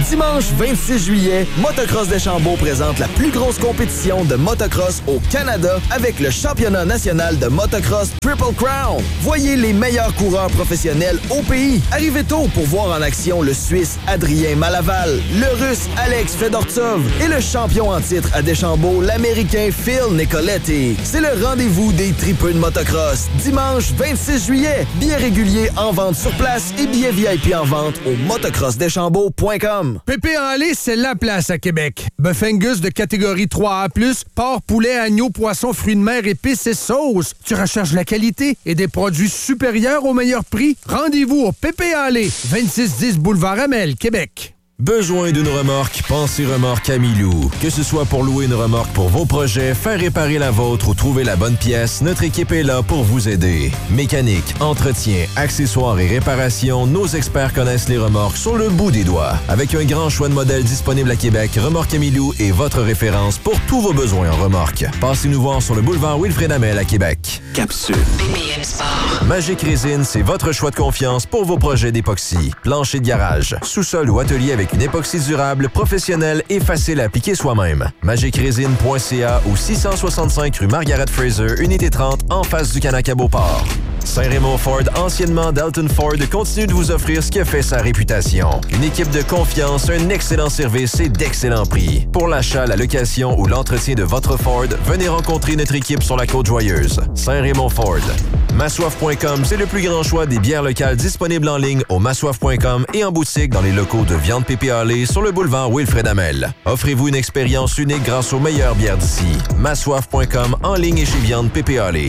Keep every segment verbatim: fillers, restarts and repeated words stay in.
Dimanche vingt-six juillet, Motocross Deschambault présente la plus grosse compétition de motocross au Canada avec le championnat national de motocross Triple Crown. Voyez les meilleurs coureurs professionnels au pays. Arrivez tôt pour voir en action le Suisse Adrien Malaval, le Russe Alex Fedortsov et le champion en titre à Deschambault, l'Américain Phil Nicoletti. C'est le rendez-vous des tripeux de motocross. Dimanche vingt-six juillet, billets réguliers en vente sur place et billets V I P en vente au motocross deschambault point com. Pépé en lait, c'est la place à Québec. Bœuf Angus de catégorie trois A plus, porc, poulet, agneau, poisson, fruits de mer, épices et sauces. Tu recherches la qualité et des produits supérieurs au meilleur prix? Rendez-vous au Pépé en lait, vingt-six dix Boulevard Amel, Québec. Besoin d'une remorque? Pensez Remorque Amilou. Que ce soit pour louer une remorque pour vos projets, faire réparer la vôtre ou trouver la bonne pièce, notre équipe est là pour vous aider. Mécanique, entretien, accessoires et réparations, nos experts connaissent les remorques sur le bout des doigts. Avec un grand choix de modèles disponibles à Québec, Remorque Amilou est votre référence pour tous vos besoins en remorque. Passez nous voir sur le boulevard Wilfrid Hamel à Québec. Capsule. B P M Sport. Magic Résine, c'est votre choix de confiance pour vos projets d'époxy. Plancher de garage, sous-sol ou atelier avec une époxy durable, professionnelle et facile à appliquer soi-même. magic résine point c a ou six cent soixante-cinq rue Margaret Fraser, unité trente, en face du Canac à Beauport. Saint-Raymond Ford, anciennement Dalton Ford, continue de vous offrir ce qui a fait sa réputation. Une équipe de confiance, un excellent service et d'excellents prix. Pour l'achat, la location ou l'entretien de votre Ford, venez rencontrer notre équipe sur la Côte-Joyeuse. Saint-Raymond Ford. Massoif point com, c'est le plus grand choix des bières locales disponibles en ligne au massoif point com et en boutique dans les locaux de Viande Pépé Allé sur le boulevard Wilfrid Hamel. Offrez-vous une expérience unique grâce aux meilleures bières d'ici. massoif point com, en ligne et chez Viande Pépé Allé.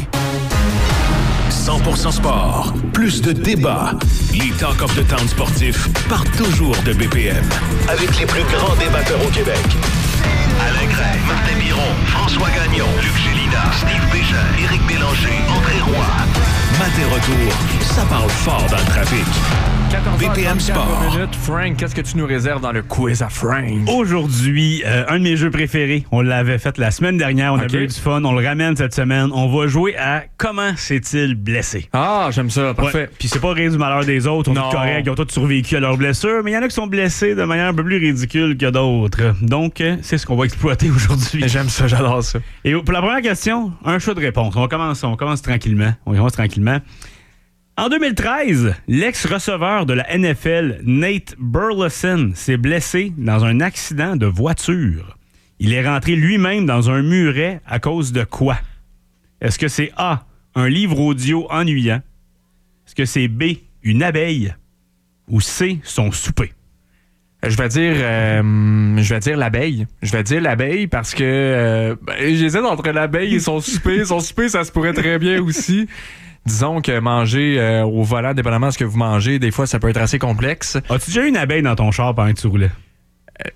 cent pour cent sport, plus de débats. Les Talk of the Town sportifs partent toujours de B P M. Avec les plus grands débatteurs au Québec. Alain Gray, Martin Biron, François Gagnon, Luc Gélina, Steve Bégin, Éric Bélanger, André Roy. Matin retour, ça parle fort dans le trafic. B P M Sport. Minutes. Frank, qu'est-ce que tu nous réserves dans le quiz à Frank? Aujourd'hui, euh, un de mes jeux préférés. On l'avait fait la semaine dernière. On okay. avait eu du fun. On le ramène cette semaine. On va jouer à comment s'est-il blessé. Ah, j'aime ça. Parfait. Ouais. Puis c'est pas rire du malheur des autres. On est correct. Ils ont tous survécu à leurs blessures. Mais il y en a qui sont blessés de manière un peu plus ridicule que d'autres. Donc, euh, c'est ce qu'on va exploiter aujourd'hui. J'aime ça. J'adore ça. Et pour la première question, un choix de réponse. On commence, on commence tranquillement. On commence tranquillement. En deux mille treize, l'ex-receveur de la N F L, Nate Burleson, s'est blessé dans un accident de voiture. Il est rentré lui-même dans un muret à cause de quoi? Est-ce que c'est A, un livre audio ennuyant? Est-ce que c'est B, une abeille? Ou C, son souper? Je vais dire euh, je vais dire l'abeille. Je vais dire l'abeille parce que euh, ben, j'hésite entre l'abeille et son souper. Son souper, ça se pourrait très bien aussi. Disons que manger euh, au volant, dépendamment de ce que vous mangez, des fois, ça peut être assez complexe. As-tu déjà eu une abeille dans ton char pendant que tu roulais? Euh,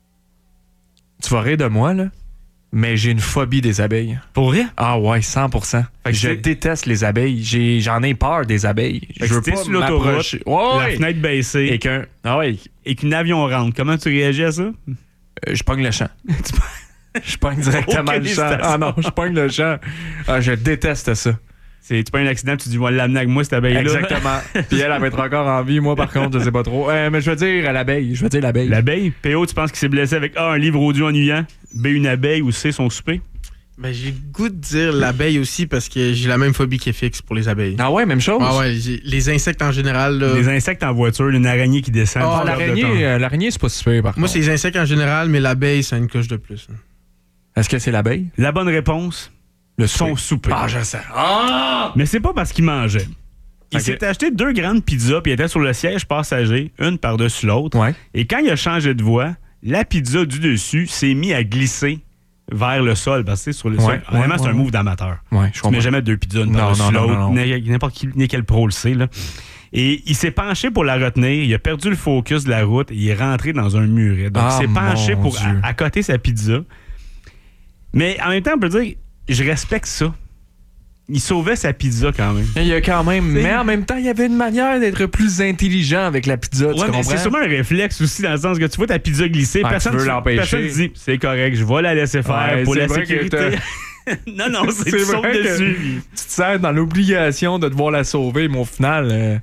tu vas rire de moi, là, mais j'ai une phobie des abeilles. Pour vrai? Ah ouais, cent pour cent. Je c'est... déteste les abeilles. J'ai, j'en ai peur des abeilles. Fait je veux pas pas sur l'autoroute, oh, la ouais. fenêtre baissée, et qu'un, ah ouais. et qu'un avion rentre. Comment tu réagis à ça? Euh, je pogne le champ. Je pogne directement le champ. Ah non, je pogne le champ. Ah, je déteste ça. C'est, tu pas un accident, tu dis, moi, l'amener avec moi, cette abeille-là. Exactement. Puis elle, elle va être encore en vie. Moi, par contre, je sais pas trop. Euh, mais je veux dire l'abeille. Je veux dire l'abeille. L'abeille? P O, tu penses qu'il s'est blessé avec A, un livre audio ennuyant, B, une abeille, ou C, son souper? Ben, j'ai le goût de dire l'abeille aussi parce que j'ai la même phobie qui est fixe pour les abeilles. Ah ouais, même chose? Ah ouais, j'ai... les insectes en général. Là... Les insectes en voiture, une araignée qui descend. Ah, l'araignée, euh, l'araignée, c'est pas super, par Moi, contre. c'est les insectes en général, mais l'abeille, c'est une coche de plus. Hein. Est-ce que c'est l'abeille? La bonne réponse, le son souper. Ah, je sais. Ah! Mais c'est pas parce qu'il mangeait. Il okay. s'est acheté deux grandes pizzas, puis il était sur le siège passager, une par-dessus l'autre. Ouais. Et quand il a changé de voie, la pizza du dessus s'est mise à glisser vers le sol. Parce que sur le ouais, sol, ouais, honnêtement, ouais, c'est ouais. un move d'amateur. Ouais, je tu mets jamais deux pizzas, une par-dessus non, l'autre. non, non, non. N'importe qui, quel pro le sait, là. Et il s'est penché pour la retenir, il a perdu le focus de la route et il est rentré dans un muret. Donc, ah, il s'est penché pour Dieu. à, à côté sa pizza. Mais en même temps, on peut dire, je respecte ça. Il sauvait sa pizza quand même. Il y a quand même. C'est... Mais en même temps, il y avait une manière d'être plus intelligent avec la pizza. Ouais, tu mais comprends? c'est sûrement un réflexe aussi, dans le sens que tu vois ta pizza glisser, ah, personne ne personne dit c'est correct, je vais la laisser faire ouais, pour la vrai sécurité. non, non, c'est, c'est vrai tu que dessus. Tu te sens dans l'obligation de devoir la sauver, mais au final. Euh...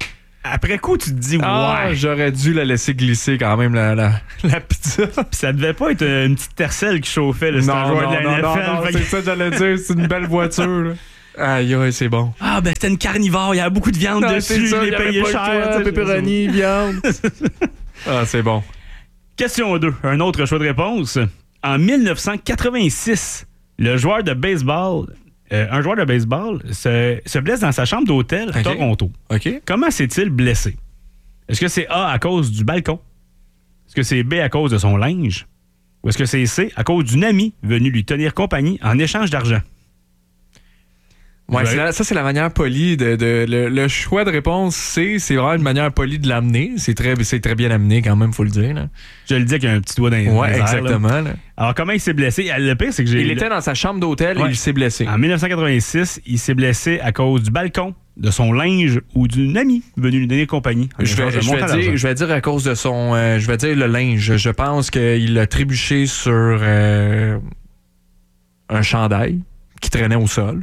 après coup, tu te dis, Ah, ouais. j'aurais dû la laisser glisser quand même, la, la, la pizza. Puis ça devait pas être une petite tercelle qui chauffait, là, c'était un Non, joueur non, de la non, N F L. non, non, Fait c'est que- ça que j'allais dire. C'est une belle voiture, là. Aïe, aïe, c'est bon. Ah, ben c'était une carnivore, il y avait beaucoup de viande Non, dessus, c'est ça, je il l'ai y avait payé pas le cher. choix, tu sais, pepperoni, viande. Ah, c'est bon. Question deux, un autre choix de réponse. En dix-neuf cent quatre-vingt-six, le joueur de baseball, euh, un joueur de baseball se, se blesse dans sa chambre d'hôtel à Ok. Toronto. OK. Comment s'est-il blessé? Est-ce que c'est A, à cause du balcon? Est-ce que c'est B, à cause de son linge? Ou est-ce que c'est C, à cause d'une amie venue lui tenir compagnie en échange d'argent? Ouais, Ouais. c'est la- ça, c'est la manière polie de. de- le, le choix de réponse C, c'est vraiment une manière polie de l'amener. C'est très, c'est très bien amené, quand même, faut le dire. Là. Je le dis avec un petit doigt dans les Ouais, dans les airs, là. exactement. là. Alors, comment il s'est blessé? Le pire, c'est que j'ai... Il était dans sa chambre d'hôtel Ouais. et il s'est blessé. En dix-neuf cent quatre-vingt-six, il s'est blessé à cause du balcon, de son linge ou d'une amie venue lui donner compagnie. en Je échange vais, de je, montant vais dire, d'argent. je vais dire à cause de son. euh, je vais dire le linge. Je pense qu'il a trébuché sur euh, un chandail qui traînait au sol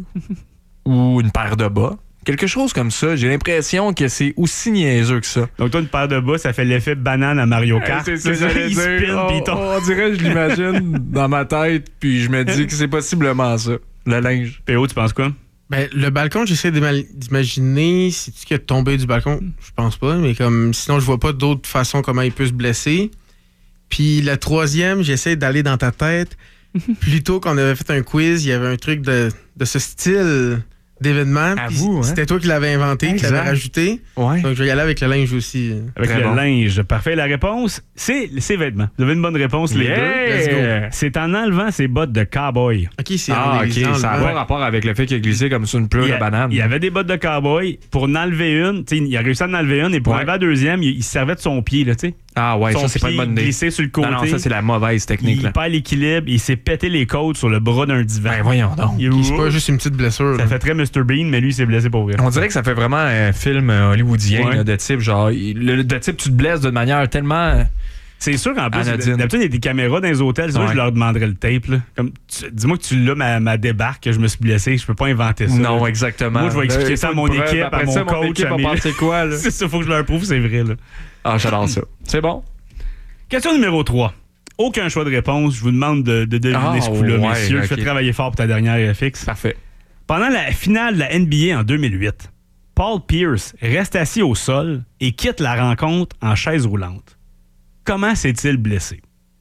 ou une paire de bas. Quelque chose comme ça. J'ai l'impression que c'est aussi niaiseux que ça. Donc, toi, une paire de bas, ça fait l'effet banane à Mario Kart. C'est ça que j'allais il dire. spin, on, puis il tombe. on dirait que je l'imagine dans ma tête, puis je me dis que c'est possiblement ça. Le linge. P O, tu penses quoi? Ben, le balcon, j'essaie d'ima- d'imaginer si tu qu'il est tombé du balcon. Je pense pas, mais comme sinon, je vois pas d'autre façon comment il peut se blesser. Puis la troisième, j'essaie d'aller dans ta tête. Plus tôt qu'on avait fait un quiz, il y avait un truc de, de ce style d'événement. À Puis vous, hein? C'était toi qui l'avais inventé, qui Exact. l'avais rajouté. Ouais. Donc je vais y aller avec le linge aussi. Avec Très le bon. linge. Parfait. La réponse, c'est ses vêtements. Vous avez une bonne réponse, les Yeah! deux. Let's go. C'est en enlevant ses bottes de cow-boy. Ok, c'est Ah, en les ok. lisant, Ça n'a le pas vent. rapport avec le fait qu'il a glissé comme sur une pleure Il y de a- banane. Il y avait des bottes de cow-boy. Pour en enlever une, tu sais, il a réussi à en enlever une, et pour Ouais. enlever la deuxième, il, il se servait de son pied, là, tu sais. Ah, ouais, son ça, c'est pas pied une bonne idée. glissé sur le côté. Non, non, ça, c'est la mauvaise technique. Il Là. perd l'équilibre, il s'est pété les côtes sur le bras d'un divan. Ben, voyons donc. Il- Puis c'est pas juste une petite blessure. Ça là. fait très mister Bean, mais lui, il s'est blessé pour vrai. On dirait que ça fait vraiment un film euh, hollywoodien Ouais. là, de type, genre, il- le- de type, tu te blesses d'une manière tellement. C'est sûr qu'en plus, Anodine. d'habitude, il y a des caméras dans les hôtels. C'est sûr que Ouais. je leur demanderais le tape. Là. Comme, tu- dis-moi que tu l'as, ma, ma débarque, que je me suis blessé. Je peux pas inventer ça. Non, là. exactement. Moi, je vais expliquer Là, ça à il mon faut une preuve. équipe, à Après mon ça, coach, équipe à va mes- penser quoi, là? C'est ça, faut que je leur prouve, c'est vrai. Là. Ah, j'adore ça. C'est bon? Question numéro trois. Aucun choix de réponse. Je vous demande de, de deviner Ah, ce coup-là, ouais, messieurs. Je ok. fais travailler fort pour ta dernière fixe. Parfait. Pendant la finale de la N B A en deux mille huit, Paul Pierce reste assis au sol et quitte la rencontre en chaise roulante. Comment s'est-il blessé?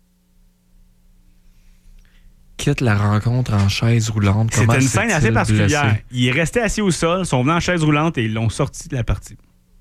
Quitte la rencontre en chaise roulante. C'était Comment une scène assez s'est-il particulière. blessé? Il est resté assis au sol, sont venus en chaise roulante et ils l'ont sorti de la partie.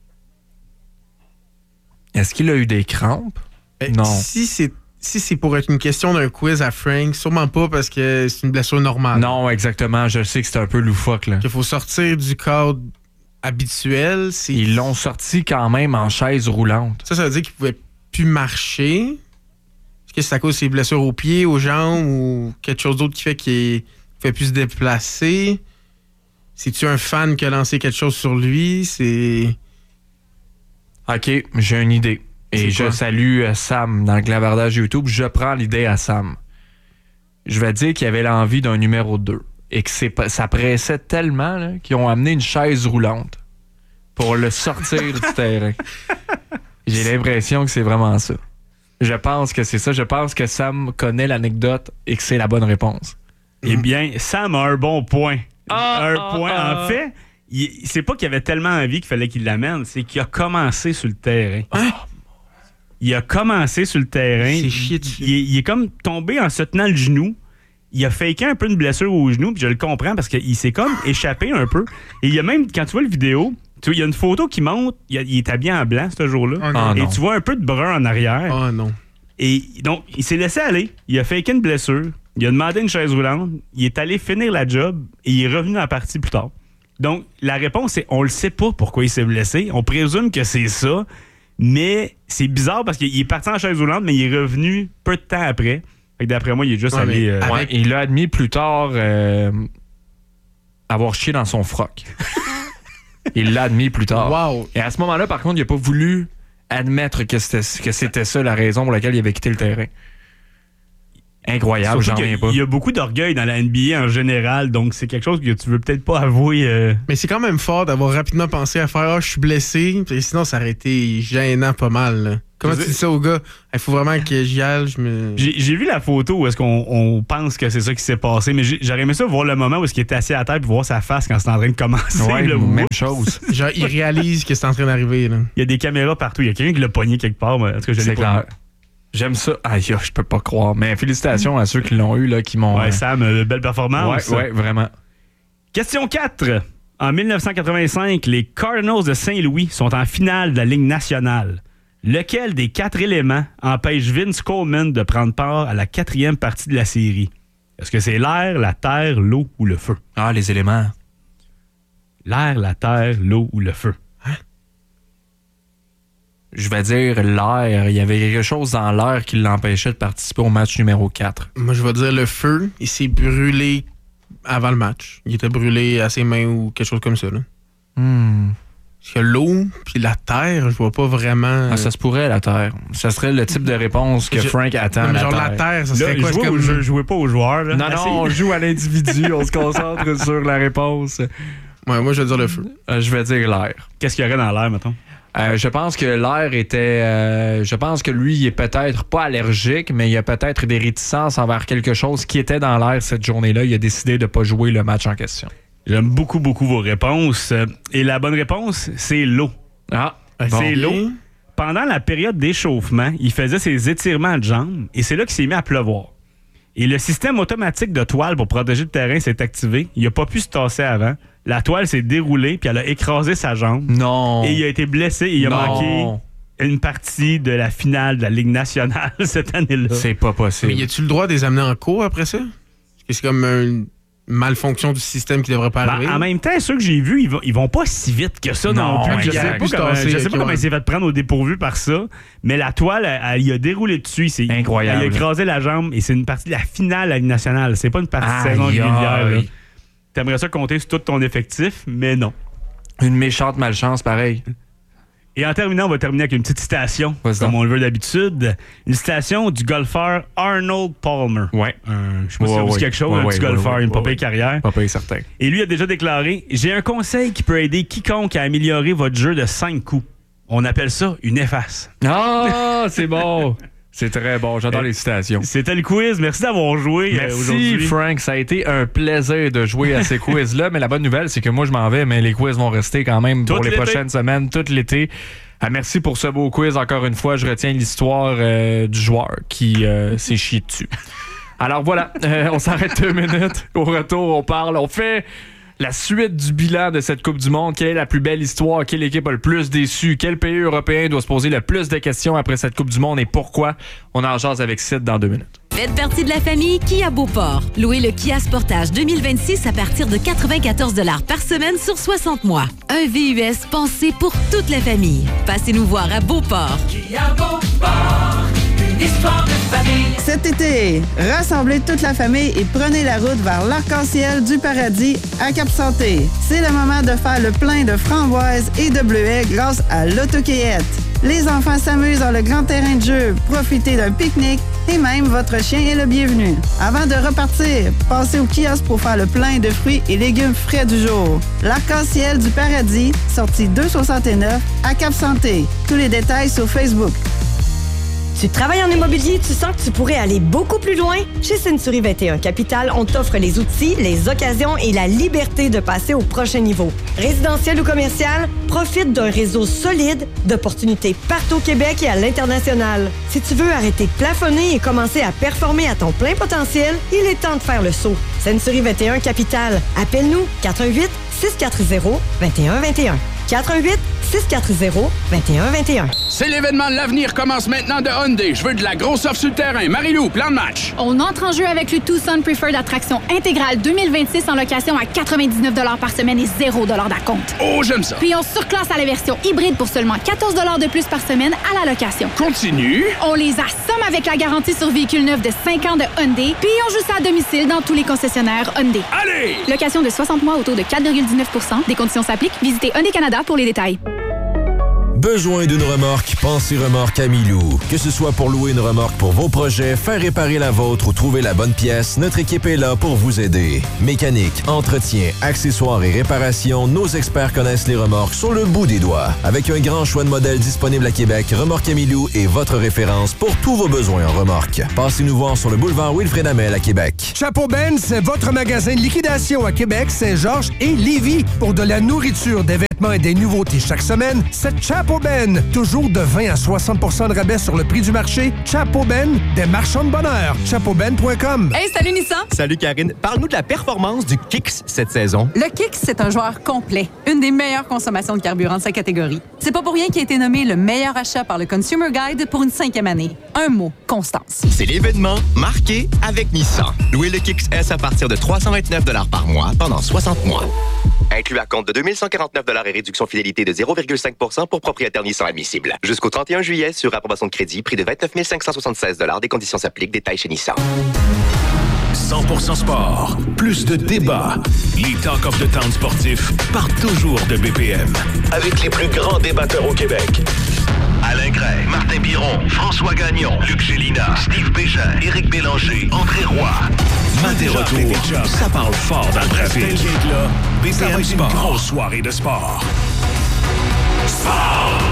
Est-ce qu'il a eu des crampes? Euh, Non. Si c'est si c'est pour être une question d'un quiz à Frank, sûrement pas parce que c'est une blessure normale. Non, exactement. Je sais que c'est un peu loufoque, là. Qu'il faut sortir du cadre habituel. c'est- Ils l'ont sorti quand même en chaise roulante. Ça, ça veut dire qu'il pouvait plus marcher. Est-ce que c'est à cause de ses blessures aux pieds, aux jambes ou quelque chose d'autre qui fait qu'il ne pouvait plus se déplacer? C'est-tu un fan qui a lancé quelque chose sur lui? C'est. OK, j'ai une idée. Et C'est je quoi? salue euh, Sam dans le clavardage YouTube. Je prends l'idée à Sam. Je vais dire qu'il avait l'envie d'un numéro deux. Et que c'est pas- ça pressait tellement là, qu'ils ont amené une chaise roulante pour le sortir du terrain. J'ai l'impression que c'est vraiment ça. Je pense que c'est ça. Je pense que Sam connaît l'anecdote et que c'est la bonne réponse. Eh bien, Sam a un bon point. Ah, un ah, point. ah. En fait, il- c'est pas qu'il avait tellement envie qu'il fallait qu'il l'amène, c'est qu'il a commencé sur le terrain. Il a commencé sur le terrain. Il s'est chié dessus. Il, est- il est comme tombé en se tenant le genou. Il a faké un peu une blessure au genou, puis je le comprends parce qu'il s'est comme échappé un peu. Et il y a même, quand tu vois le vidéo, tu vois, il y a une photo qui montre, il, a- il est habillé en blanc ce jour-là. Oh non. Ah, Et non. tu vois un peu de brun en arrière. Oh non. Et donc, il s'est laissé aller. Il a faké une blessure. Il a demandé une chaise roulante. Il est allé finir la job et il est revenu dans la partie plus tard. Donc, la réponse, c'est on le sait pas pourquoi il s'est blessé. On présume que c'est ça. Mais c'est bizarre parce qu'il est parti en chaise roulante, mais il est revenu peu de temps après. Fait que d'après moi, il est juste Ouais, allé. mais euh, avec- Ouais, il a admis plus tard euh, avoir chié dans son froc. Il l'a admis plus tard. Wow. Et à ce moment-là, par contre, il n'a pas voulu admettre que c'était, que c'était ça la raison pour laquelle il avait quitté le terrain. Incroyable, Surtout j'en reviens pas. Il y a beaucoup d'orgueil dans la N B A en général, donc c'est quelque chose que tu veux peut-être pas avouer. Euh... Mais c'est quand même fort d'avoir rapidement pensé à faire « Ah, je suis blessé », puis sinon ça aurait été gênant pas mal. Là. Comment tu dis ça au gars? Il faut vraiment que j'y aille, je me... J'ai, j'ai vu la photo où est-ce qu'on on pense que c'est ça qui s'est passé, mais j'ai, j'aurais aimé ça voir le moment où est-ce qu'il était assis à terre puis voir sa face quand c'est en train de commencer. Ouais, là, même chose. Genre, il réalise que c'est en train d'arriver. Là. Il y a des caméras partout. Il y a quelqu'un qui l'a pogné quelque part. Mais en tout cas, je l'ai C'est pas clair. vu. J'aime ça. Aïe, je peux pas croire. Mais félicitations à ceux qui l'ont eu, là, qui m'ont... Ouais, Sam, euh, belle performance. Ouais, ouais, vraiment. Question quatre. En dix-neuf cent quatre-vingt-cinq, les Cardinals de Saint-Louis sont en finale de la Ligue nationale. Lequel des quatre éléments empêche Vince Coleman de prendre part à la quatrième partie de la série? Est-ce que c'est l'air, la terre, l'eau ou le feu? Ah, les éléments. L'air, la terre, l'eau ou le feu? Je vais dire l'air. Il y avait quelque chose dans l'air qui l'empêchait de participer au match numéro quatre. Moi, je vais dire le feu. Il s'est brûlé avant le match. Il était brûlé à ses mains ou quelque chose comme ça. Là. Hmm. Parce que l'eau puis la terre, je vois pas vraiment... Ah, ça se pourrait, la terre. Ça serait le type de réponse que Je- Frank attend. Non, mais la genre terre. la terre, ça serait Là, quoi? jouez, C'est au comme... jeu, jouez pas aux joueurs. Là. Non, Assez- non, on joue à l'individu. On se concentre sur la réponse. Ouais, moi, je vais dire le feu. Euh, je vais dire l'air. Qu'est-ce qu'il y aurait dans l'air, mettons? Euh, je pense que l'air était... euh, je pense que lui, il est peut-être pas allergique, mais il a peut-être des réticences envers quelque chose qui était dans l'air cette journée-là. Il a décidé de pas jouer le match en question. J'aime beaucoup, beaucoup vos réponses. Et la bonne réponse, c'est l'eau. Ah, C'est Ok. l'eau. Pendant la période d'échauffement, il faisait ses étirements de jambes et c'est là qu'il s'est mis à pleuvoir. Et le système automatique de toile pour protéger le terrain s'est activé. Il n'a pas pu se tasser avant. La toile s'est déroulée puis elle a écrasé sa jambe. Non. Et il a été blessé et il a Non. manqué une partie de la finale de la Ligue nationale cette année-là. C'est pas possible. Mais y a-tu le droit de les amener en cours après ça? Parce que c'est comme une malfonction du système qui devrait pas Ben, arriver. en même temps, ceux que j'ai vus, ils vont, ils vont pas si vite que ça non, Non, plus. Je exact. sais pas Plus comment, tassé, je sais ok, pas comment ouais. il s'est fait prendre au dépourvu par ça, mais la toile, elle, elle, il a déroulé dessus. C'est Incroyable. Elle a écrasé la jambe et c'est une partie de la finale de la Ligue nationale. C'est pas une partie de Aïe, saison régulière. là. aïe. T'aimerais ça compter sur tout ton effectif, mais non. Une méchante malchance, pareil. Et en terminant, on va terminer avec une petite citation, Vas-y comme donc. on le veut d'habitude. Une citation du golfeur Arnold Palmer. Ouais. Un- je sais pas si Ouais, ça vous dit ouais. quelque chose, Ouais, un ouais, petit ouais, golfeur, ouais, une ouais, pas pire ouais. carrière. Pas pas certain. Et lui a déjà déclaré « J'ai un conseil qui peut aider quiconque à améliorer votre jeu de cinq coups. On appelle ça une efface. Ah, c'est bon. C'est très bon. J'adore les citations. » C'était le quiz. Merci d'avoir joué euh, Merci, aujourd'hui. Frank. Ça a été un plaisir de jouer à ces quiz-là. Mais la bonne nouvelle, c'est que moi, je m'en vais, mais les quiz vont rester quand même pour Tout les l'été. prochaines semaines, tout l'été. Ah, merci pour ce beau quiz. Encore une fois, je retiens l'histoire euh, du joueur qui euh, s'est chié dessus. Alors voilà, euh, on s'arrête deux minutes. Au retour, on parle, on fait la suite du bilan de cette Coupe du Monde. Quelle est la plus belle histoire? Quelle équipe a le plus déçu? Quel pays européen doit se poser le plus de questions après cette Coupe du Monde et pourquoi? On en jase avec Sid dans deux minutes. Faites partie de la famille Kia Beauport. Louez le Kia Sportage deux mille vingt-six à partir de quatre-vingt-quatorze dollars par semaine sur soixante mois. Un V U S pensé pour toute la famille. Passez-nous voir à Beauport. Cet été, rassemblez toute la famille et prenez la route vers l'arc-en-ciel du paradis à Cap-Santé. C'est le moment de faire le plein de framboises et de bleuets grâce à l'autocueillette. Les enfants s'amusent dans le grand terrain de jeu, profitez d'un pique-nique et même votre chien est le bienvenu. Avant de repartir, passez au kiosque pour faire le plein de fruits et légumes frais du jour. L'arc-en-ciel du paradis, sortie deux soixante-neuf à Cap-Santé. Tous les détails sur Facebook. Tu travailles en immobilier, tu sens que tu pourrais aller beaucoup plus loin? Chez Century vingt et un Capital, on t'offre les outils, les occasions et la liberté de passer au prochain niveau. Résidentiel ou commercial, profite d'un réseau solide d'opportunités partout au Québec et à l'international. Si tu veux arrêter de plafonner et commencer à performer à ton plein potentiel, il est temps de faire le saut. Century vingt et un Capital. Appelle-nous quatre un huit, six quatre zéro, deux un deux un. quatre un huit, six quatre zéro, deux un deux un. C'est l'événement de l'avenir commence maintenant de Hyundai. Je veux de la grosse offre sur le terrain. Marie-Lou, plan de match. On entre en jeu avec le Tucson Preferred Attraction intégrale deux mille vingt-six en location à quatre-vingt-dix-neuf dollars par semaine et zéro dollars d'acompte. Oh, j'aime ça. Puis on surclasse à la version hybride pour seulement quatorze dollars de plus par semaine à la location. Continue. On les assomme avec la garantie sur véhicule neuf de cinq ans de Hyundai, puis on joue ça à domicile dans tous les concessionnaires Hyundai. Allez! Location de soixante mois autour de quatre virgule dix-neuf pour cent. Des conditions s'appliquent. Visitez Hyundai Canada pour les détails. Besoin d'une remorque? Pensez Remorque Amilou. Que ce soit pour louer une remorque pour vos projets, faire réparer la vôtre ou trouver la bonne pièce, notre équipe est là pour vous aider. Mécanique, entretien, accessoires et réparation, nos experts connaissent les remorques sur le bout des doigts. Avec un grand choix de modèles disponibles à Québec, Remorque Amilou est votre référence pour tous vos besoins en remorque. Passez-nous voir sur le boulevard Wilfrid Hamel à Québec. Chapeau Ben, c'est votre magasin de liquidation à Québec, Saint-Georges et Lévis. Pour de la nourriture, des vêtements et des nouveautés chaque semaine, c'est Chapeau Ben. Toujours de vingt à soixante pour cent de rabais sur le prix du marché. Chapeau Ben, des marchands de bonheur. chapeau ben point com. Hey, salut Nissan! Salut Karine. Parle-nous de la performance du Kicks cette saison. Le Kicks, c'est un joueur complet. Une des meilleures consommations de carburant de sa catégorie. C'est pas pour rien qu'il a été nommé le meilleur achat par le Consumer Guide pour une cinquième année. Un mot, constance. C'est l'événement marqué avec Nissan. Louez le Kicks S à partir de trois cent vingt-neuf dollars par mois pendant soixante mois. Inclus à compte de deux mille cent quarante-neuf dollars et réduction fidélité de zéro virgule cinq pour cent pour propriétaire Nissan admissible. Jusqu'au trente et un juillet, sur approbation de crédit, prix de vingt-neuf mille cinq cent soixante-seize dollars. Des conditions s'appliquent. Détails chez Nissan. cent pour cent sport. Plus de débats. Les Talk of the Town sportifs partent toujours de B P M. Avec les plus grands débatteurs au Québec. Alain Gray, Martin Biron, François Gagnon, Luc Gélina, Steve Bégin, Éric Bélanger, André Roy. Matin retour, ça parle fort dans le trafic. B P M Sport. Une grosse soirée de sport. Sport!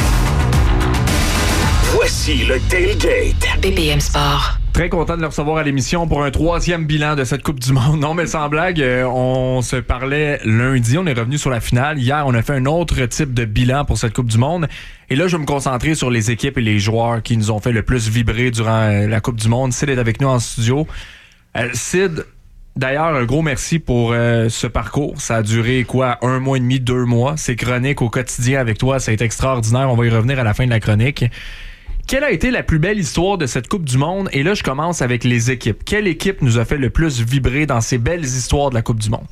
Voici le Tailgate. B P M Sport. Très content de le recevoir à l'émission pour un troisième bilan de cette Coupe du Monde. Non, mais sans blague, euh, on se parlait lundi, on est revenu sur la finale. Hier, on a fait un autre type de bilan pour cette Coupe du Monde. Et là, je vais me concentrer sur les équipes et les joueurs qui nous ont fait le plus vibrer durant euh, la Coupe du Monde. Sid est avec nous en studio. Euh, Sid, d'ailleurs, un gros merci pour euh, ce parcours. Ça a duré, quoi, un mois et demi, deux mois. Ces chroniques au quotidien avec toi, ça a été extraordinaire. On va y revenir à la fin de la chronique. Quelle a été la plus belle histoire de cette Coupe du Monde? Et là, je commence avec les équipes. Quelle équipe nous a fait le plus vibrer dans ces belles histoires de la Coupe du Monde?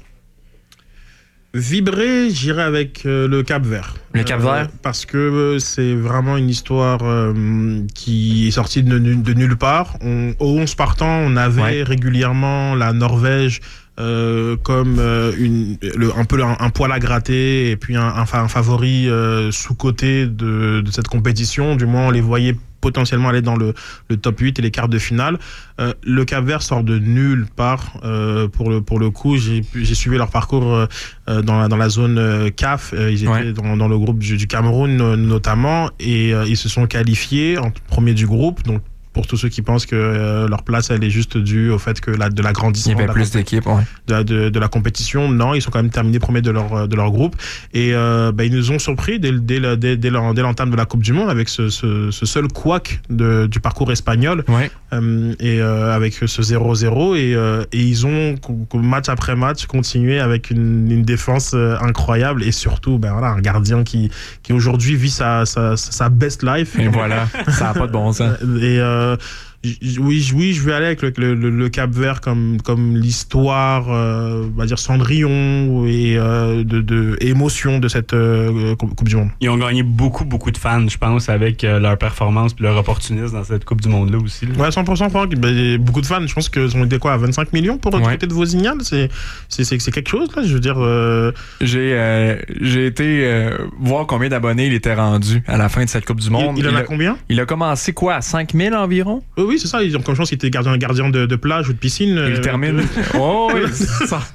Vibrer, j'irai avec euh, le Cap-Vert. Le Cap-Vert? Euh, parce que euh, c'est vraiment une histoire euh, qui est sortie de, de nulle part. On, au onze partant, on avait ouais. régulièrement la Norvège euh, comme euh, une, le, un peu un, un poil à gratter et puis un, un, un favori euh, sous-coté de, de cette compétition. Du moins, on les voyait potentiellement aller dans le, le top huit et les quarts de finale. Euh, le Cap-Vert sort de nulle part euh, pour, le, pour le coup. J'ai, j'ai suivi leur parcours euh, dans, la, dans la zone euh, C A F. Euh, ils étaient ouais. dans, dans le groupe du, du Cameroun euh, notamment et euh, ils se sont qualifiés en premier du groupe. Donc, pour tous ceux qui pensent que euh, leur place elle est juste due au fait que la, de l'agrandissement il y avait plus compé- d'équipes ouais. de, de, de la compétition, non, ils sont quand même terminés premiers de leur, de leur groupe et euh, bah, ils nous ont surpris dès, dès, dès, dès, dès l'entame de la Coupe du Monde avec ce, ce, ce seul couac de, du parcours espagnol ouais. euh, et euh, avec ce zéro zéro et, euh, et ils ont match après match continué avec une, une défense incroyable et surtout ben, voilà, un gardien qui, qui aujourd'hui vit sa, sa, sa best life et voilà, ça n'a pas de bon sens et euh, Oui, oui, je vais aller avec le, le, le Cap-Vert comme, comme l'histoire, euh, on va dire Cendrillon et euh, de, de émotion de cette euh, Coupe du Monde. Ils ont gagné beaucoup, beaucoup de fans, je pense, avec euh, leur performance et leur opportunisme dans cette Coupe du Monde-là aussi. Là. Ouais, cent pour cent, ben, beaucoup de fans. Je pense qu'ils ont été quoi, à vingt-cinq millions pour recruter ouais. de Vozinha. C'est, c'est, c'est, c'est quelque chose, là, je veux dire. Euh... J'ai, euh, j'ai été euh, voir combien d'abonnés il était rendu à la fin de cette Coupe du Monde. Il, il en il a, a combien? Il a commencé quoi, à cinq mille environ? Oui, oui, c'est ça. Ils ont comme chance qu'il était gardien, gardien de, de plage ou de piscine. Il euh, termine. Oh, oui, c'est ça.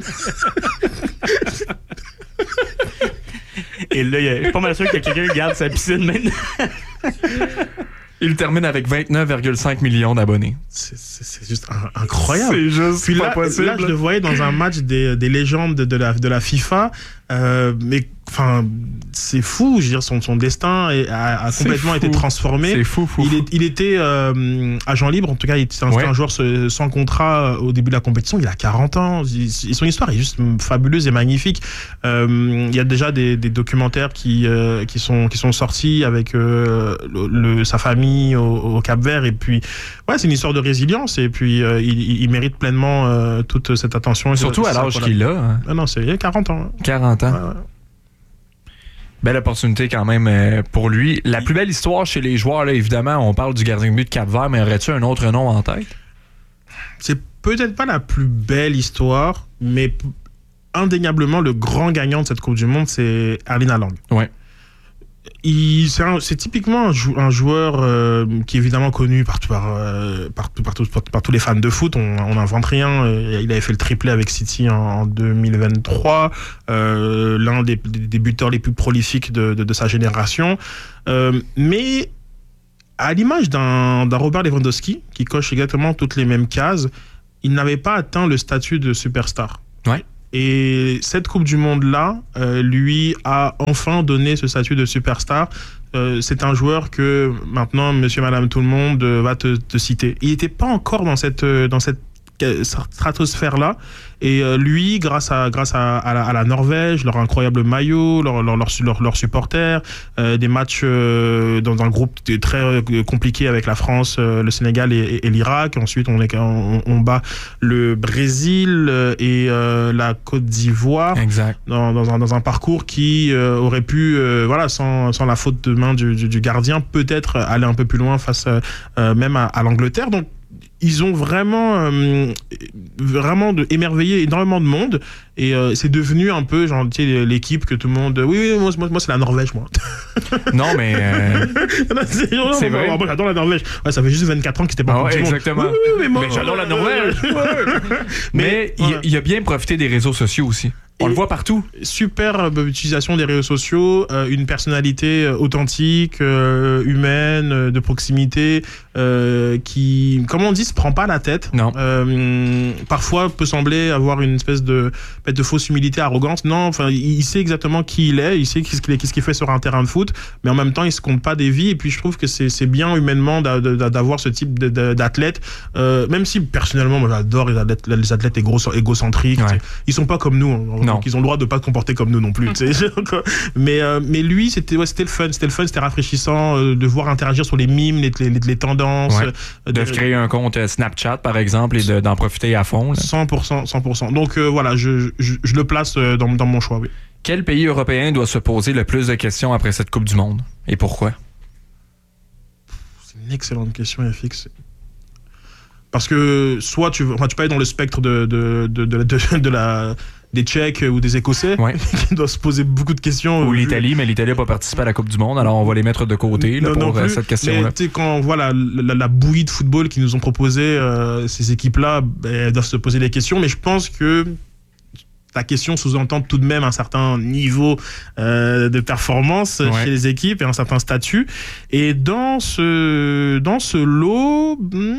Et là, je suis pas mal sûr que quelqu'un garde sa piscine maintenant. Il termine avec vingt-neuf virgule cinq millions d'abonnés. C'est, c'est, c'est juste un, incroyable. C'est juste Puis pas là, possible. Là, je le voyais dans un match des, des légendes de, de, la, de la FIFA. Euh, mais enfin, c'est fou. Je veux dire, son, son destin est, a, a complètement été transformé. C'est fou, fou. Il, fou. Est, il était euh, agent libre. En tout cas, il était un, ouais. un joueur sans contrat au début de la compétition. Il a quarante ans. Il, son histoire est juste fabuleuse et magnifique. Euh, il y a déjà des, des documentaires qui, euh, qui, sont, qui sont sortis avec euh, le, le, sa famille au, au Cap-Vert. Et puis, ouais, c'est une histoire de résilience. Et puis, euh, il, il mérite pleinement euh, toute cette attention. Surtout à l'âge qu'il a. Hein. Ah non, c'est il a quarante ans. quarante ans. Ouais, ouais. Belle opportunité quand même euh, pour lui. La plus belle histoire chez les joueurs, là, évidemment, on parle du gardien de but de Cap-Vert, mais aurais-tu un autre nom en tête? C'est peut-être pas la plus belle histoire, mais indéniablement, le grand gagnant de cette Coupe du Monde, c'est Erling Haaland. Ouais. Il, c'est, un, c'est typiquement un, jou, un joueur euh, qui est évidemment connu par, par, euh, par, par, par, par tous les fans de foot. On n'invente rien. Il avait fait le triplé avec City en, en deux mille vingt-trois. Euh, l'un des, des buteurs les plus prolifiques de, de, de sa génération. Euh, mais à l'image d'un, d'un Robert Lewandowski, qui coche exactement toutes les mêmes cases, il n'avait pas atteint le statut de superstar. Ouais. Et cette Coupe du Monde-là, euh, lui a enfin donné ce statut de superstar. Euh, c'est un joueur que maintenant, monsieur, madame, tout le monde euh, va te, te citer. Il n'était pas encore dans cette, euh, dans cette stratosphère-là. Et euh, lui, grâce à, grâce à, à, la, à la Norvège, leur incroyable maillot, leurs leur, leur, leur, leur supporters, euh, des matchs euh, dans un groupe très compliqué avec la France, euh, le Sénégal et, et, et l'Irak. Ensuite, on, est, on, on bat le Brésil et euh, la Côte d'Ivoire. Exact. Dans, dans, un, dans un parcours qui euh, aurait pu, euh, voilà, sans, sans la faute de main du, du, du gardien, peut-être aller un peu plus loin face euh, même à, à l'Angleterre. Donc, ils ont vraiment, euh, vraiment de, émerveillé énormément de monde et euh, c'est devenu un peu genre, tu sais, l'équipe que tout le monde. Oui, oui, moi, moi, moi c'est la Norvège, moi. Non, mais. Euh... non, c'est non, c'est vrai. Moi, j'adore la Norvège. Ouais, ça fait juste vingt-quatre ans qu'ils étaient pas ah ouais, exactement. Oui, oui, oui, moi, mais j'adore la Norvège. mais il, voilà. il a bien profité des réseaux sociaux aussi. On et le voit partout. Superbe utilisation des réseaux sociaux, euh, une personnalité authentique, euh, humaine, euh, de proximité, euh, qui, comme on dit, se prend pas la tête. Non. Euh, parfois peut sembler avoir une espèce de, peut-être de fausse humilité, arrogance. Non, enfin, il, il sait exactement qui il est, il sait qu'est-ce qu'il, qu'est-ce qu'il fait sur un terrain de foot, mais en même temps, il se compte pas des vies. Et puis, je trouve que c'est, c'est bien humainement d'a, d'a, d'avoir ce type de, de, d'athlète, euh, même si personnellement, moi, j'adore les athlètes, les athlètes égocentriques. Ouais. Ils sont pas comme nous. Hein. Donc ils ont le droit de pas se comporter comme nous non plus. mais euh, mais lui, c'était ouais, c'était le fun, c'était le fun, c'était rafraîchissant euh, de voir interagir sur les mimes, les, les, les tendances. Ouais. Euh, de, de créer un compte Snapchat par exemple et de, d'en profiter à fond. Là. cent pour cent, cent pour cent. Donc euh, voilà, je, je, je le place dans, dans mon choix. Oui. Quel pays européen doit se poser le plus de questions après cette Coupe du Monde et pourquoi? C'est une excellente question, F X. Parce que soit tu, enfin, tu peux aller dans le spectre de de de, de, de, de la des Tchèques ou des Écossais ouais. qui doivent se poser beaucoup de questions. Ou l'Italie, mais l'Italie n'a pas participé à la Coupe du Monde, alors on va les mettre de côté là, non, pour non cette question-là. Mais tu sais, quand on voit la, la, la bouillie de football qu'ils nous ont proposé, euh, ces équipes-là, ben, elles doivent se poser des questions, mais je pense que ta question sous-entend tout de même un certain niveau euh, de performance ouais. chez les équipes et un certain statut. Et dans ce, dans ce lot,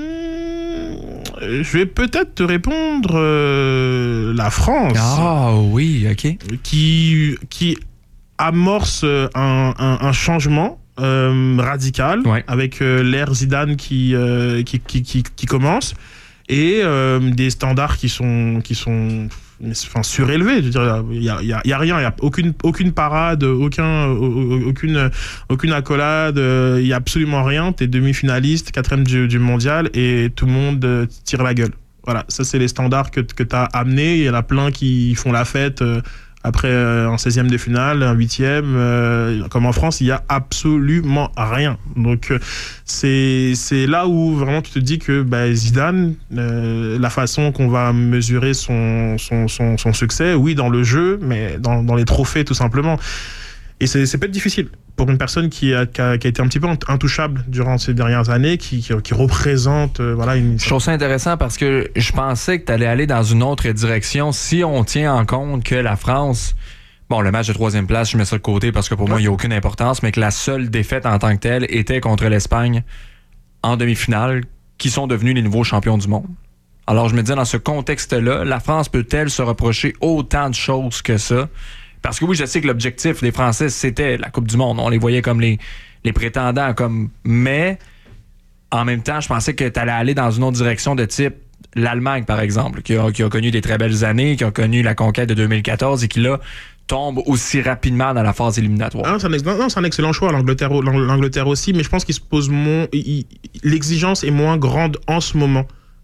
hmm, je vais peut-être te répondre euh, la France. Ah oui, ok. Qui, qui amorce un, un, un changement euh, radical ouais. avec euh, l'ère Zidane qui, euh, qui, qui, qui, qui commence et euh, des standards qui sont... Qui sont enfin surélevé, je veux dire, il y a, y a, y a rien, il y a aucune aucune parade, aucun aucune aucune accolade, il y a absolument rien. T'es demi-finaliste, quatrième du, du mondial et tout le monde tire la gueule. Voilà, ça c'est les standards que que t'as amenés. Il y en a plein qui font la fête. Euh, Après euh, un seizième de finale, un huitième, euh, comme en France, il y a absolument rien. Donc euh, c'est c'est là où vraiment tu te dis que bah, Zidane, euh, la façon qu'on va mesurer son son son son succès, oui dans le jeu, mais dans dans les trophées tout simplement. Et c'est c'est peut-être difficile pour une personne qui a, qui a, qui a été un petit peu intouchable durant ces dernières années, qui, qui, qui représente euh, voilà une. Je trouve ça intéressant parce que je pensais que tu allais aller dans une autre direction si on tient en compte que la France, bon, le match de troisième place, je mets ça de côté parce que pour ouais. moi, il n'y a aucune importance, mais que la seule défaite en tant que telle était contre l'Espagne en demi-finale, qui sont devenus les nouveaux champions du monde. Alors je me disais, dans ce contexte-là, la France peut-elle se reprocher autant de choses que ça? Parce que oui, je sais que l'objectif des Français, c'était la Coupe du Monde. On les voyait comme les, les prétendants. Comme... Mais, en même temps, je pensais que tu allais aller dans une autre direction de type l'Allemagne, par exemple, qui a, qui a connu des très belles années, qui a connu la conquête de deux mille quatorze et qui, là, tombe aussi rapidement dans la phase éliminatoire. Ah non, c'est un, ex- non, c'est un excellent choix, l'Angleterre, l'Angleterre aussi, mais je pense qu'il se pose moins... Il, l'exigence est moins grande en ce moment.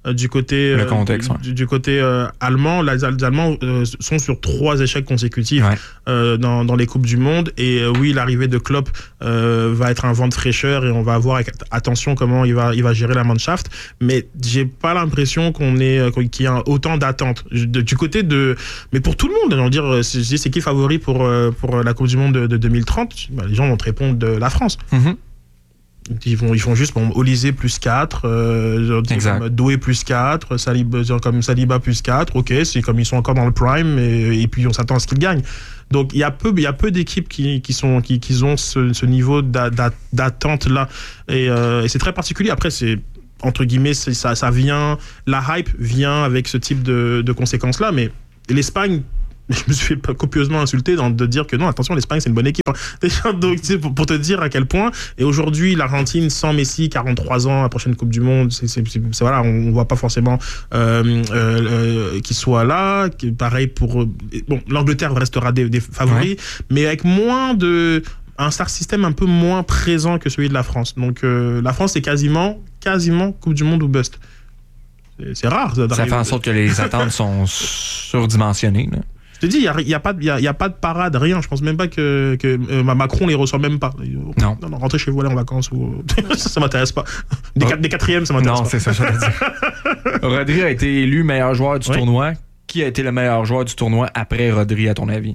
Euh, du côté, le euh, contexte, du, ouais. du côté euh, allemand, les, les Allemands euh, sont sur trois échecs consécutifs ouais. euh, dans, dans les Coupes du Monde. Et euh, oui, l'arrivée de Klopp euh, va être un vent de fraîcheur et on va voir avec attention comment il va, il va gérer la Mannschaft. Mais j'ai pas l'impression qu'on ait, qu'il y a autant d'attentes. Du côté de... Mais pour tout le monde, on va dire, c'est, c'est qui favori pour, pour la Coupe du Monde de, de deux mille trente, bah, les gens vont te répondre de la France. Mm-hmm. Ils, vont, ils font juste bon, Olysée plus quatre, euh, comme Doué plus quatre, Saliba, comme Saliba plus quatre, ok, c'est comme ils sont encore dans le prime et, et puis on s'attend à ce qu'ils gagnent. Donc il y a peu, il y a peu d'équipes qui, qui, sont, qui, qui ont ce, ce niveau d'a, d'a, d'attente là et, euh, et c'est très particulier. Après, c'est entre guillemets, c'est, ça, ça vient, la hype vient avec ce type de, de conséquences là, mais l'Espagne. Je me suis fait copieusement insulté dans, de dire que non, attention, l'Espagne, c'est une bonne équipe. Déjà, donc, pour, pour te dire à quel point. Et aujourd'hui, l'Argentine, sans Messi, quarante-trois ans, la prochaine Coupe du Monde, c'est, c'est, c'est, c'est voilà, on ne voit pas forcément euh, euh, qu'il soit là. Pareil pour... Bon, l'Angleterre restera des, des favoris, ouais. mais avec moins de... un star system un peu moins présent que celui de la France. Donc, euh, la France, c'est quasiment, quasiment Coupe du Monde ou bust. C'est, c'est rare. Ça, ça fait en sorte que les attentes sont surdimensionnées, là. Je te dis, il n'y a, y a, y a, y a pas de parade, rien. Je pense même pas que, que euh, Macron les reçoit même pas. Non. non, non rentrez chez vous, allez en vacances. Ou... ça, ça m'intéresse pas. Des, oh. quatre, des quatrièmes, ça m'intéresse non, pas. Non, c'est ça, j'allais dire. Rodri a été élu meilleur joueur du oui. tournoi. Qui a été le meilleur joueur du tournoi après Rodri, à ton avis?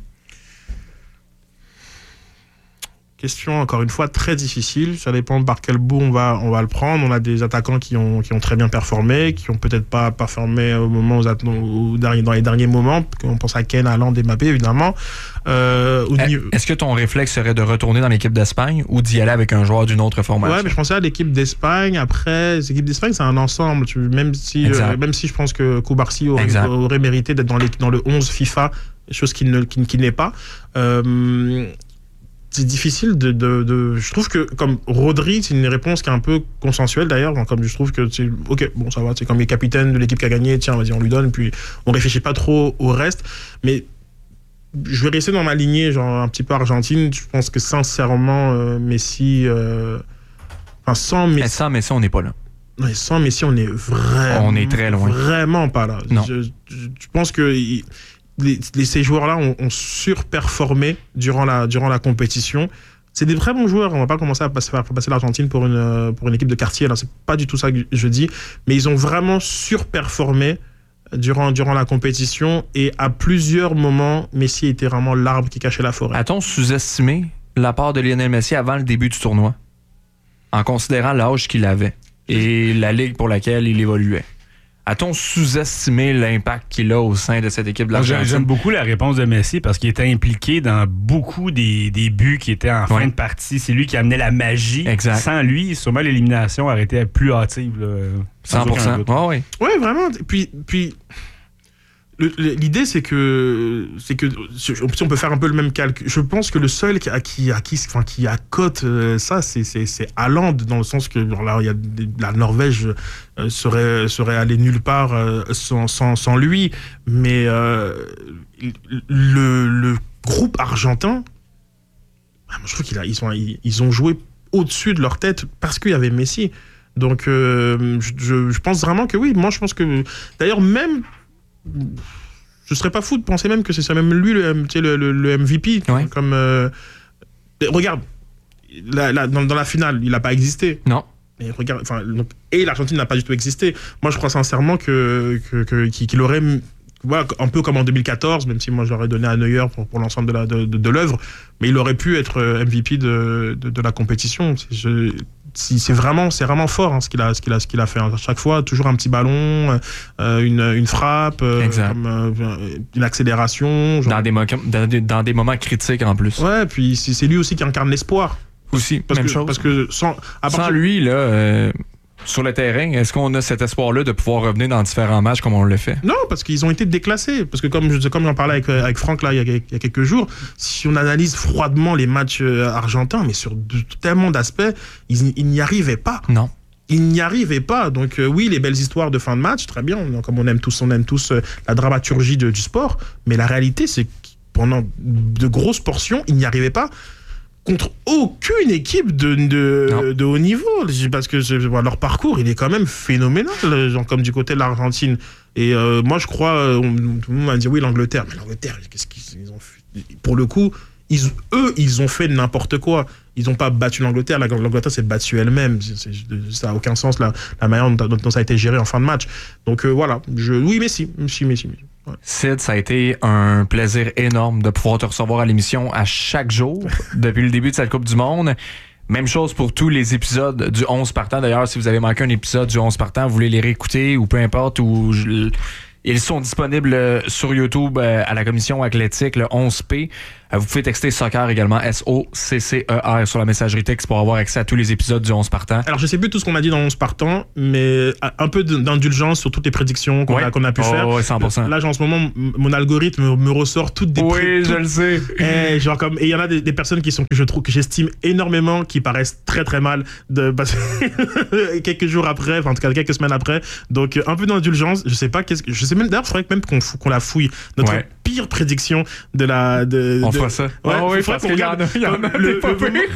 Question, encore une fois, très difficile. Ça dépend par quel bout on va, on va le prendre. On a des attaquants qui ont, qui ont très bien performé, qui ont peut-être pas performé au moment, aux, aux, dans les derniers moments. On pense à Kane, Haaland, Mbappé, évidemment. Euh, Est-ce que ton réflexe serait de retourner dans l'équipe d'Espagne ou d'y aller avec un joueur d'une autre formation? Ouais, mais je pensais à l'équipe d'Espagne. Après, l'équipe d'Espagne, c'est un ensemble. Tu, même, si, euh, même si je pense que Koubarsi aurait, aurait mérité d'être dans, les, dans le onze FIFA, chose qu'il ne, qui, qui n'est pas. Euh, c'est difficile de, de, de... Je trouve que, comme Rodri, c'est une réponse qui est un peu consensuelle, d'ailleurs. Comme je trouve que, c'est ok, bon, ça va, c'est comme les capitaines de l'équipe qui a gagné, tiens, vas-y, on lui donne, puis on réfléchit pas trop au reste. Mais je vais rester dans ma lignée, genre un petit peu argentine. Je pense que, sincèrement, euh, Messi... Euh... Enfin, sans Messi... Mais sans Messi, on n'est pas là. Mais sans Messi, on est vraiment... On est très loin. Vraiment pas là. Non. Je, je, je pense que... Il... Les, les, ces joueurs-là ont, ont surperformé durant la, durant la compétition. C'est des très bons joueurs. On ne va pas commencer à passer, à passer l'Argentine pour une, pour une équipe de quartier. Ce n'est pas du tout ça que je dis. Mais ils ont vraiment surperformé durant, durant la compétition. Et à plusieurs moments, Messi était vraiment l'arbre qui cachait la forêt. A-t-on sous-estimé l'apport de Lionel Messi avant le début du tournoi, en considérant l'âge qu'il avait et la ligue pour laquelle il évoluait? A-t-on sous-estimé l'impact qu'il a au sein de cette équipe de l'Argentine? J'aime beaucoup la réponse de Messi parce qu'il était impliqué dans beaucoup des, des buts qui étaient en fin ouais. de partie. C'est lui qui amenait la magie. Exact. Sans lui, sûrement l'élimination aurait été plus hâtive. Là, cent pour cent. Oh, oui, ouais, vraiment. Puis, puis le, l'idée, c'est que, c'est que si on peut faire un peu le même calcul. Je pense que le seul qui, à qui, à qui, enfin, qui accote euh, ça, c'est, c'est, c'est Haaland, dans le sens que là, il y a des, la Norvège euh, serait, serait allée nulle part euh, sans, sans, sans lui. Mais euh, le, le groupe argentin, je trouve qu'ils a, ils ont, ils ont joué au-dessus de leur tête parce qu'il y avait Messi. Donc, euh, je, je pense vraiment que oui. Moi, je pense que, d'ailleurs, même je serais pas fou de penser même que c'est même lui le, le, le, le M V P. Ouais. Comme euh, regarde, la, la, dans, dans la finale, il n'a pas existé. Non. Et regarde, enfin, donc, et l'Argentine n'a pas du tout existé. Moi, je crois sincèrement que, que, que qu'il aurait, voilà, un peu comme en deux mille quatorze, même si moi j'aurais donné à Neuer pour, pour l'ensemble de, la, de, de, de l'œuvre, mais il aurait pu être M V P de, de, de la compétition. Je, Si, c'est vraiment, c'est vraiment fort hein, ce qu'il a, ce qu'il a, ce qu'il a fait. À chaque fois, toujours un petit ballon, euh, une, une frappe, euh, comme, euh, une accélération. Genre... Dans, des mo- dans, des, dans des moments critiques en plus. Ouais, puis c'est, c'est lui aussi qui incarne l'espoir. Aussi, parce même que, chose. Parce que sans, à sans partir... lui, là, euh, sur le terrain, est-ce qu'on a cet espoir-là de pouvoir revenir dans différents matchs comme on le fait? Non, parce qu'ils ont été déclassés. Parce que comme, je, comme j'en parlais avec, avec Franck là, il, y a, il y a quelques jours, si on analyse froidement les matchs argentins, mais sur de, tellement d'aspects, ils, ils n'y arrivaient pas. Non. Ils n'y arrivaient pas. Donc euh, oui, les belles histoires de fin de match, très bien. Comme on aime tous, on aime tous euh, la dramaturgie de, du sport. Mais la réalité, c'est que pendant de grosses portions, ils n'y arrivaient pas. contre aucune équipe de, de, de haut niveau, parce que je, leur parcours, il est quand même phénoménal, genre comme du côté de l'Argentine. Et euh, moi, je crois, on, tout le monde m'a dit oui, l'Angleterre, mais l'Angleterre, qu'est-ce qu'ils ont fait? Pour le coup, ils, eux, ils ont fait n'importe quoi. Ils n'ont pas battu l'Angleterre. L'Angleterre s'est battue elle-même. C'est, ça n'a aucun sens, la, la manière dont, dont ça a été géré en fin de match. Donc euh, voilà, je, oui, Messi, Messi, Messi. Messi. Ouais. Sid, ça a été un plaisir énorme de pouvoir te recevoir à l'émission à chaque jour depuis le début de cette Coupe du Monde. Même chose pour tous les épisodes du onze partants. D'ailleurs, si vous avez manqué un épisode du onze partants, vous voulez les réécouter ou peu importe, ou je, ils sont disponibles sur YouTube à la commission athlétique, le onze P. Vous pouvez texter soccer également, S O C C E R, sur la messagerie texte pour avoir accès à tous les épisodes du onze partants. Alors, je sais plus tout ce qu'on a dit dans onze partants, mais un peu d'indulgence sur toutes les prédictions qu'on, ouais. a, qu'on a pu oh, faire. Ouais, cent pour cent. Là, en ce moment, mon algorithme me ressort toutes des... Oui, pré- je le sais. Et genre comme, et il y en a des, des personnes qui sont, que je trouve, que j'estime énormément, qui paraissent très très mal de passer quelques jours après, enfin en tout cas quelques semaines après. Donc, un peu d'indulgence. Je sais pas qu'est-ce que... Je sais même, d'ailleurs, il faudrait même qu'on, qu'on la fouille. Notre ouais. pire prédiction de la... De, on de, fera ça. Ouais, oh, oui, parce qu'il y en a, il y en a le, le,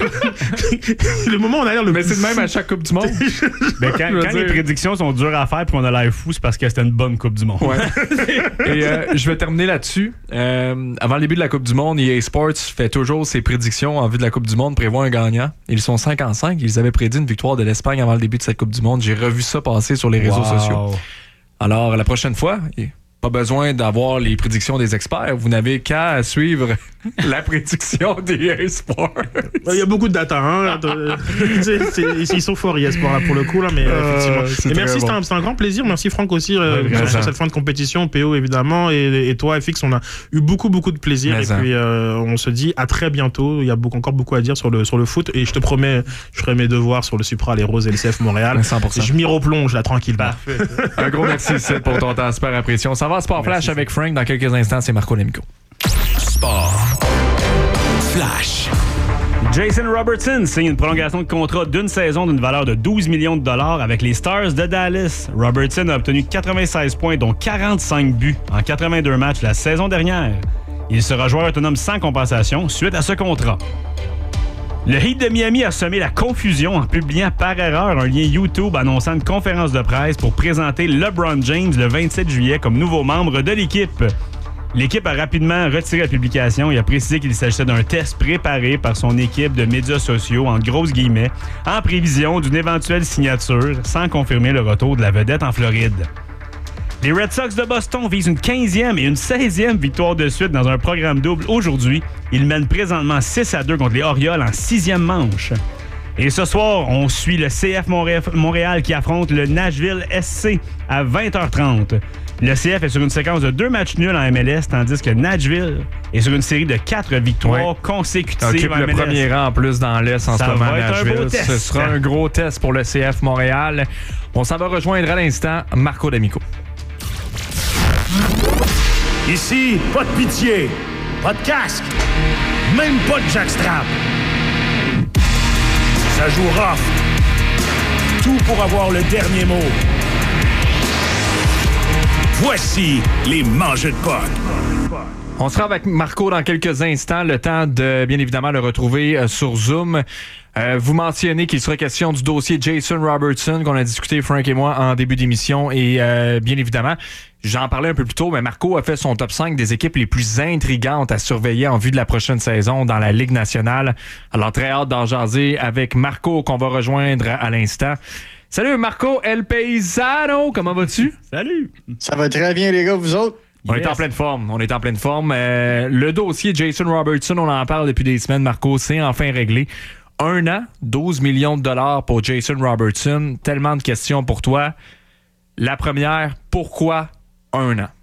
le, le moment où on a l'air le mais c'est de même à chaque Coupe du Monde. Mais quand, quand les prédictions sont dures à faire puis on a l'air fou, c'est parce que c'était une bonne Coupe du Monde. Ouais. Et euh, je vais terminer là-dessus. Euh, avant le début de la Coupe du Monde, E A Sports fait toujours ses prédictions en vue de la Coupe du Monde, prévoit un gagnant. Ils sont cinquante-cinq. Ils avaient prédit une victoire de l'Espagne avant le début de cette Coupe du Monde. J'ai revu ça passer sur les réseaux wow. sociaux. Alors, la prochaine fois... Pas besoin d'avoir les prédictions des experts. Vous n'avez qu'à suivre la prédiction des eSports. Il y a beaucoup de data. Hein? c'est, c'est, ils sont forts, eSports, pour le coup. Là, mais, euh, effectivement. Et merci, c'était un, c'était un grand plaisir. Merci, Franck, aussi, euh, ouais, sur cette fin de compétition. P O, évidemment. Et, et toi, F X, on a eu beaucoup, beaucoup de plaisir. Mais et ça. puis, euh, on se dit à très bientôt. Il y a beaucoup, encore beaucoup à dire sur le, sur le foot. Et je te promets, je ferai mes devoirs sur le Supra, les Roses et le C F Montréal. cent pour cent. Je m'y replonge, là, tranquillement. Parfait. Un gros merci, Seth, pour ton temps. Super apprécié. On s'en va à Sport Flash avec Frank. Dans quelques instants, c'est Marco Lemico. Sport Flash. Jason Robertson signe une prolongation de contrat d'une saison d'une valeur de douze millions de dollars avec les Stars de Dallas. Robertson a obtenu quatre-vingt-seize points, dont quarante-cinq buts en quatre-vingt-deux matchs la saison dernière. Il sera joueur autonome sans compensation suite à ce contrat. Le Heat de Miami a semé la confusion en publiant par erreur un lien YouTube annonçant une conférence de presse pour présenter LeBron James le vingt-sept juillet comme nouveau membre de l'équipe. L'équipe a rapidement retiré la publication et a précisé qu'il s'agissait d'un test préparé par son équipe de médias sociaux, en grosses guillemets, en prévision d'une éventuelle signature, sans confirmer le retour de la vedette en Floride. Les Red Sox de Boston visent une quinzième et une seizième victoire de suite dans un programme double aujourd'hui. Ils mènent présentement six à deux contre les Orioles en sixième manche. Et ce soir, on suit le C F Montréal qui affronte le Nashville S C à vingt heures trente. Le C F est sur une séquence de deux matchs nuls en M L S, tandis que Nashville est sur une série de quatre victoires ouais. consécutives occupe en M L S. Le premier rang en plus dans l'Est en Ça ce moment, va être Nashville. Un beau test. Ce sera un gros test pour le C F Montréal. On s'en va rejoindre à l'instant Marco D'Amico. Ici, pas de pitié, pas de casque, même pas de jackstrap. Ça joue rough. Tout pour avoir le dernier mot. Voici les mangeux de puck. On sera avec Marco dans quelques instants. Le temps de, bien évidemment, le retrouver euh, sur Zoom. Euh, vous mentionnez qu'il sera question du dossier Jason Robertson qu'on a discuté, Frank et moi, en début d'émission. Et euh, bien évidemment, j'en parlais un peu plus tôt, mais Marco a fait son top cinq des équipes les plus intrigantes à surveiller en vue de la prochaine saison dans la Ligue nationale. Alors, très hâte d'en jaser avec Marco qu'on va rejoindre à l'instant. Salut Marco El Paisano, comment vas-tu? Salut! Ça va très bien les gars, vous autres? On yes. est en pleine forme, on est en pleine forme. Euh, le dossier Jason Robertson, on en parle depuis des semaines, Marco, c'est enfin réglé. Un an, douze millions de dollars pour Jason Robertson. Tellement de questions pour toi. La première, pourquoi un an?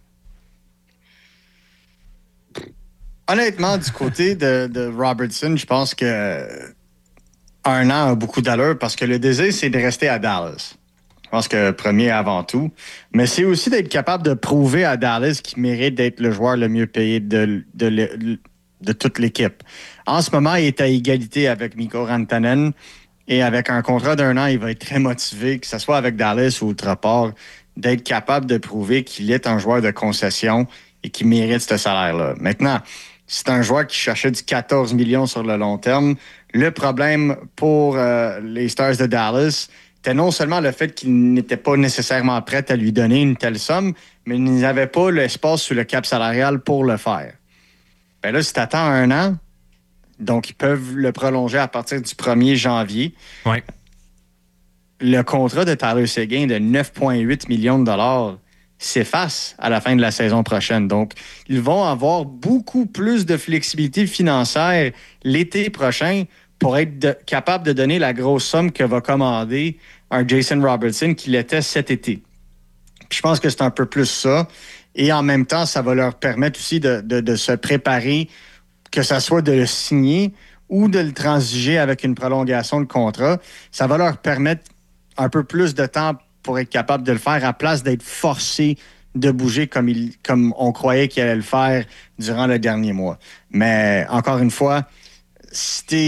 Honnêtement, du côté de, de Robertson, je pense que un an a beaucoup d'allure parce que le désir, c'est de rester à Dallas. Je pense que premier avant tout. Mais c'est aussi d'être capable de prouver à Dallas qu'il mérite d'être le joueur le mieux payé de, de, de, de toute l'équipe. En ce moment, il est à égalité avec Mikko Rantanen. Et avec un contrat d'un an, il va être très motivé, que ce soit avec Dallas ou autre part, d'être capable de prouver qu'il est un joueur de concession et qu'il mérite ce salaire-là. Maintenant, c'est un joueur qui cherchait du quatorze millions sur le long terme. Le problème pour euh, les Stars de Dallas était non seulement le fait qu'ils n'étaient pas nécessairement prêts à lui donner une telle somme, mais ils n'avaient pas l'espace sur le cap salarial pour le faire. Ben là, si tu attends un an, donc ils peuvent le prolonger à partir du premier janvier. Ouais. Le contrat de Tyler Seguin de neuf virgule huit millions de dollars s'efface à la fin de la saison prochaine. Donc, ils vont avoir beaucoup plus de flexibilité financière l'été prochain pour être de, capable de donner la grosse somme que va commander un Jason Robertson qui l'était cet été. Puis je pense que c'est un peu plus ça. Et en même temps, ça va leur permettre aussi de, de, de se préparer, que ça soit de le signer ou de le transiger avec une prolongation de contrat. Ça va leur permettre un peu plus de temps pour être capable de le faire à place d'être forcé de bouger comme, il, comme on croyait qu'il allait le faire durant le dernier mois. Mais encore une fois, si t'es